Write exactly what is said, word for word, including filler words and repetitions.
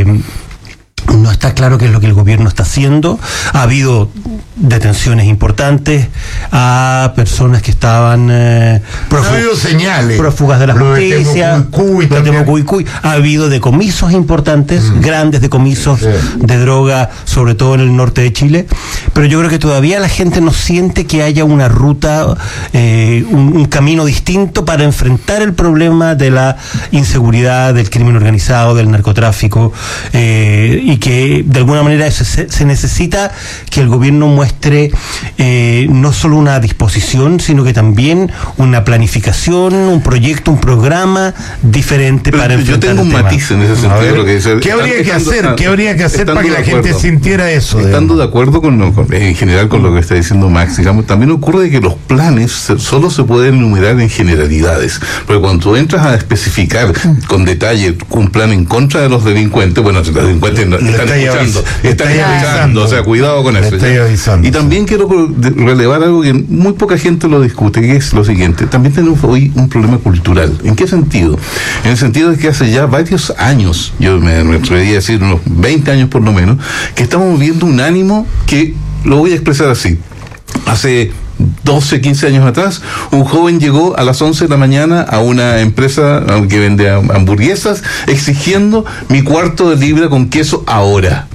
Eh, No está claro qué es lo que el gobierno está haciendo. Ha habido detenciones importantes a personas que estaban eh, prófug- ha habido señales, prófugas de la justicia. De Temucuicui. Ha habido decomisos importantes, mm. grandes decomisos sí. de droga, sobre todo en el norte de Chile. Pero yo creo que todavía la gente no siente que haya una ruta, eh, un, un camino distinto para enfrentar el problema de la inseguridad, del crimen organizado, del narcotráfico, eh, y que de alguna manera se, se necesita que el gobierno muestre eh, no solo una disposición, sino que también una planificación, un proyecto, un programa diferente. Pero para enfrentar yo tengo un tema. matiz en ese sentido. Lo que dice, ¿Qué habría que hacer? ¿Qué habría que hacer para que la acuerdo, gente sintiera eso? Estando de acuerdo con, lo, con en general con lo que está diciendo Max, digamos, también ocurre que los planes se, solo se pueden enumerar en generalidades, porque cuando tú entras a especificar con detalle un plan en contra de los delincuentes, bueno, los delincuentes no, están escuchando, están escuchando, o sea, cuidado con eso. Y también quiero relevar algo que muy poca gente lo discute, que es lo siguiente: también tenemos hoy un problema cultural. ¿En qué sentido? En el sentido de que hace ya varios años, yo me, me atrevería a decir unos veinte años por lo menos, que estamos viendo un ánimo que lo voy a expresar así. Hace doce, quince años atrás, un joven llegó a las once de la mañana a una empresa que vende hamburguesas exigiendo mi cuarto de libra con queso ahora.